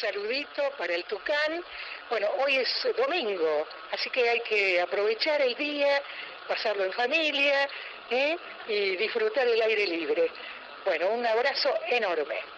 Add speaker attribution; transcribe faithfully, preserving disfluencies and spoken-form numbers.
Speaker 1: saludito para el Tucán. Bueno, hoy es domingo, así que hay que aprovechar el día, pasarlo en familia, ¿eh? Y disfrutar el aire libre. Bueno, un abrazo enorme.